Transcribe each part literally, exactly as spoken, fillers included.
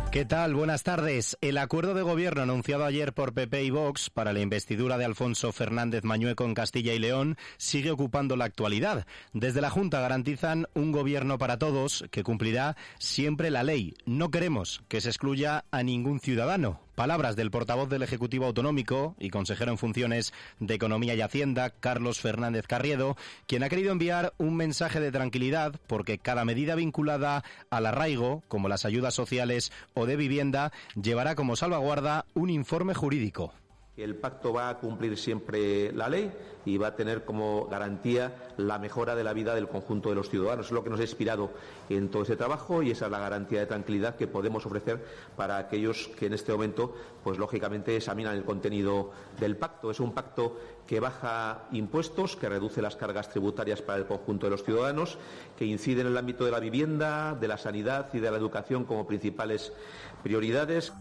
¿Qué tal? Buenas tardes. El acuerdo de gobierno anunciado ayer por P P y Vox para la investidura de Alfonso Fernández Mañueco en Castilla y León sigue ocupando la actualidad. Desde la Junta garantizan un gobierno para todos que cumplirá siempre la ley. No queremos que se excluya a ningún ciudadano. Palabras del portavoz del Ejecutivo Autonómico y consejero en funciones de Economía y Hacienda, Carlos Fernández Carriedo, quien ha querido enviar un mensaje de tranquilidad porque cada medida vinculada al arraigo, como las ayudas sociales o de vivienda, llevará como salvaguarda un informe jurídico. El pacto va a cumplir siempre la ley y va a tener como garantía la mejora de la vida del conjunto de los ciudadanos. Es lo que nos ha inspirado en todo ese trabajo y esa es la garantía de tranquilidad que podemos ofrecer para aquellos que en este momento, pues lógicamente, examinan el contenido del pacto. Es un pacto que baja impuestos, que reduce las cargas tributarias para el conjunto de los ciudadanos, que incide en el ámbito de la vivienda, de la sanidad y de la educación como principales prioridades.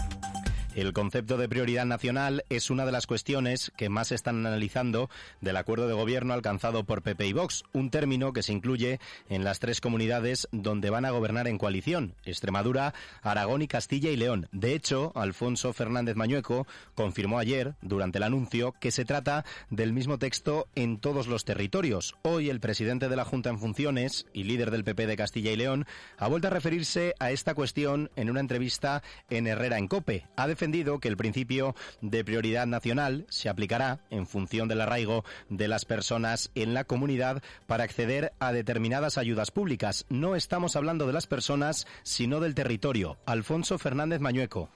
El concepto de prioridad nacional es una de las cuestiones que más se están analizando del acuerdo de gobierno alcanzado por P P y Vox, un término que se incluye en las tres comunidades donde van a gobernar en coalición, Extremadura, Aragón y Castilla y León. De hecho, Alfonso Fernández Mañueco confirmó ayer, durante el anuncio, que se trata del mismo texto en todos los territorios. Hoy el presidente de la Junta en funciones y líder del P P de Castilla y León ha vuelto a referirse a esta cuestión en una entrevista en Herrera en COPE. Ha defendido que el principio de prioridad nacional se aplicará en función del arraigo de las personas en la comunidad para acceder a determinadas ayudas públicas. No estamos hablando de las personas, sino del territorio. Alfonso Fernández Mañueco.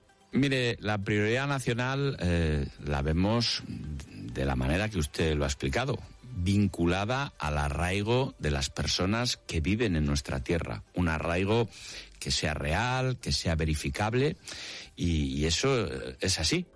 Mire, la prioridad nacional eh, la vemos de la manera que usted lo ha explicado, vinculada al arraigo de las personas que viven en nuestra tierra. Un arraigo que sea real, que sea verificable, y, y eso es así.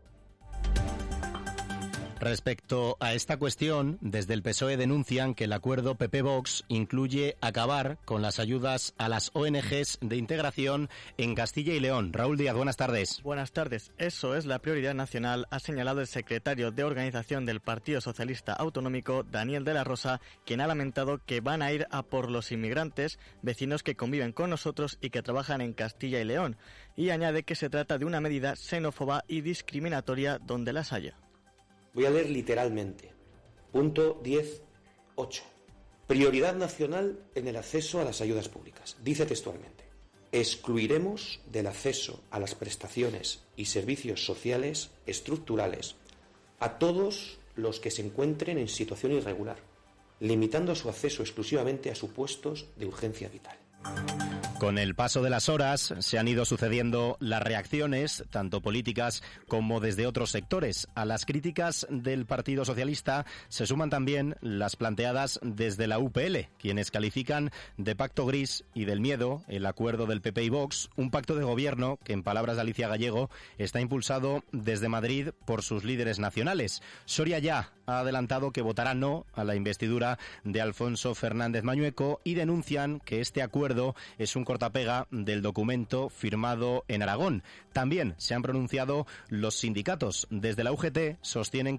Respecto a esta cuestión, desde el P S O E denuncian que el acuerdo P P-Vox incluye acabar con las ayudas a las O N Ges de integración en Castilla y León. Raúl Díaz, buenas tardes. Buenas tardes. Eso es la prioridad nacional, ha señalado el secretario de organización del Partido Socialista Autonómico, Daniel de la Rosa, quien ha lamentado que van a ir a por los inmigrantes, vecinos que conviven con nosotros y que trabajan en Castilla y León. Y añade que se trata de una medida xenófoba y discriminatoria donde las haya. Voy a leer literalmente. Punto diez punto ocho. Prioridad nacional en el acceso a las ayudas públicas. Dice textualmente: excluiremos del acceso a las prestaciones y servicios sociales estructurales a todos los que se encuentren en situación irregular, limitando su acceso exclusivamente a supuestos de urgencia vital. Con el paso de las horas se han ido sucediendo las reacciones, tanto políticas como desde otros sectores. A las críticas del Partido Socialista se suman también las planteadas desde la U P L, quienes califican de pacto gris y del miedo el acuerdo del P P y Vox, un pacto de gobierno que, en palabras de Alicia Gallego, está impulsado desde Madrid por sus líderes nacionales. Soria ya ha adelantado que votará no a la investidura de Alfonso Fernández Mañueco y denuncian que este acuerdo es un cortapega del documento firmado en Aragón. También se han pronunciado los sindicatos. Desde la U G T sostienen